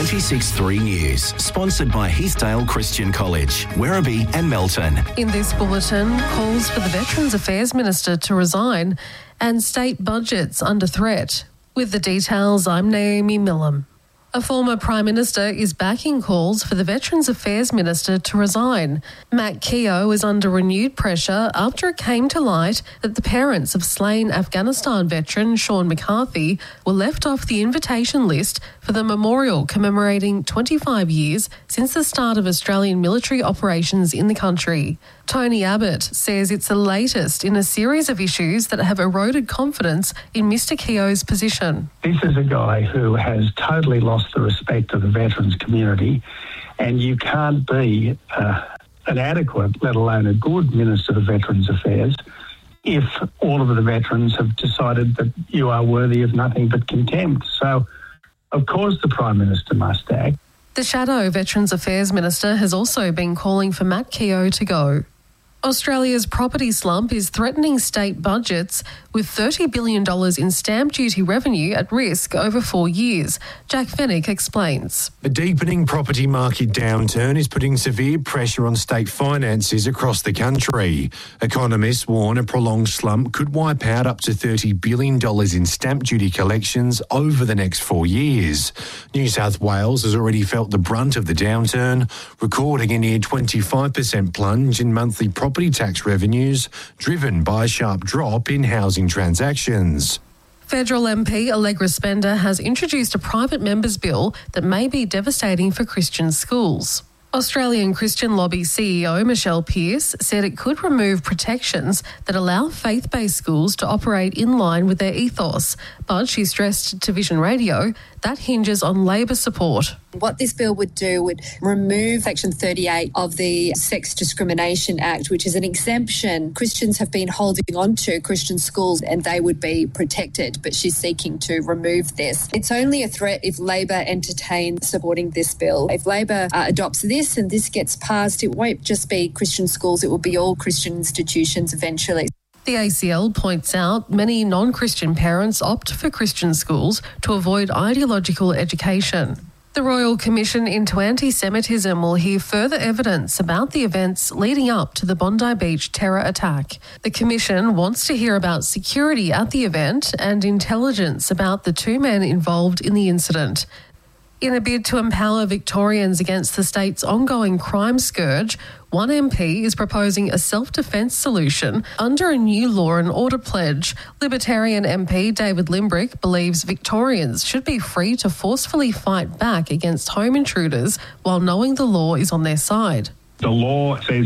96.3 News, sponsored by Heathdale Christian College, Werribee and Melton. In this bulletin, calls for the Veterans Affairs Minister to resign and state budgets under threat. With the details, I'm Naomi Millam. A former Prime Minister is backing calls for the Veterans Affairs Minister to resign. Matt Keogh is under renewed pressure after it came to light that the parents of slain Afghanistan veteran Sean McCarthy were left off the invitation list for the memorial commemorating 25 years since the start of Australian military operations in the country. Tony Abbott says it's the latest in a series of issues that have eroded confidence in Mr Keogh's position. This is a guy who has totally lost the respect of the veterans community, and you can't be an adequate, let alone a good Minister of Veterans Affairs, if all of the veterans have decided that you are worthy of nothing but contempt. So, of course, the Prime Minister must act. The shadow Veterans Affairs Minister has also been calling for Matt Keogh to go. Australia's property slump is threatening state budgets, with $30 billion in stamp duty revenue at risk over 4 years. Jack Fennick explains. A deepening property market downturn is putting severe pressure on state finances across the country. Economists warn a prolonged slump could wipe out up to $30 billion in stamp duty collections over the next 4 years. New South Wales has already felt the brunt of the downturn, recording a near 25% plunge in monthly property tax revenues, driven by a sharp drop in housing transactions. Federal MP Allegra Spender has introduced a private members bill that may be devastating for Christian schools. Australian Christian Lobby CEO Michelle Pearce said it could remove protections that allow faith-based schools to operate in line with their ethos, but she stressed to Vision Radio that hinges on Labor support. What this bill would do would remove Section 38 of the Sex Discrimination Act, which is an exemption Christians have been holding on to, Christian schools, and they would be protected, but she's seeking to remove this. It's only a threat if Labor entertains supporting this bill. If Labor adopts this and this gets passed, it won't just be Christian schools, it will be all Christian institutions eventually. The ACL points out many non-Christian parents opt for Christian schools to avoid ideological education. The Royal Commission into Anti-Semitism will hear further evidence about the events leading up to the Bondi Beach terror attack. The Commission wants to hear about security at the event and intelligence about the two men involved in the incident. In a bid to empower Victorians against the state's ongoing crime scourge, one MP is proposing a self-defence solution under a new law and order pledge. Libertarian MP David Limbrick believes Victorians should be free to forcefully fight back against home intruders while knowing the law is on their side. The law says